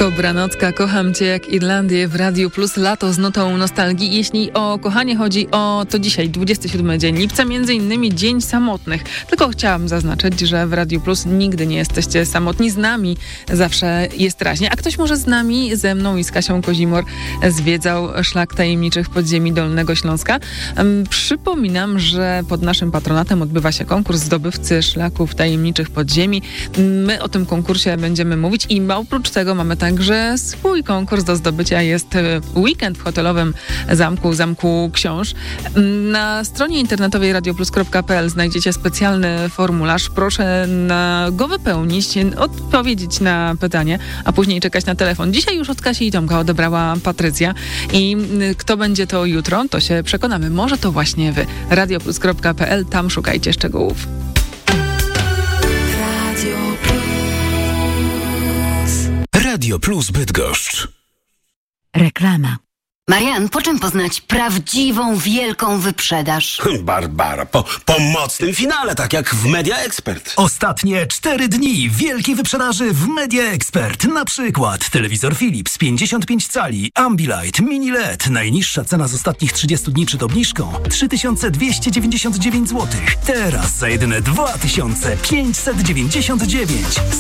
Kobranocka, kocham Cię jak Irlandię w Radiu Plus, lato z nutą nostalgii. Jeśli o kochanie chodzi, to dzisiaj 27 dzień lipca, między innymi Dzień Samotnych. Tylko chciałam zaznaczyć, że w Radiu Plus nigdy nie jesteście samotni. Z nami zawsze jest raźnie. A ktoś może z nami, ze mną i z Kasią Kozimor zwiedzał szlak tajemniczych podziemi Dolnego Śląska. Przypominam, że pod naszym patronatem odbywa się konkurs Zdobywcy Szlaków Tajemniczych Podziemi. My o tym konkursie będziemy mówić i oprócz tego mamy także swój konkurs do zdobycia. Jest weekend w hotelowym Zamku Książ. Na stronie internetowej radioplus.pl znajdziecie specjalny formularz. Proszę go wypełnić, odpowiedzieć na pytanie, a później czekać na telefon. Dzisiaj już od Kasi i Tomka odebrała Patrycja i kto będzie to jutro, to się przekonamy. Może to właśnie wy. radioplus.pl, tam szukajcie szczegółów. Radio Plus Bydgoszcz. Reklama. Marian, po czym poznać prawdziwą, wielką wyprzedaż? Barbara, po mocnym finale, tak jak w Media Expert. Ostatnie 4 dni wielkiej wyprzedaży w Media Expert. Na przykład telewizor Philips 55 cali, Ambilight, Mini LED. Najniższa cena z ostatnich 30 dni przed obniżką 3299 zł. Teraz za jedyne 2599.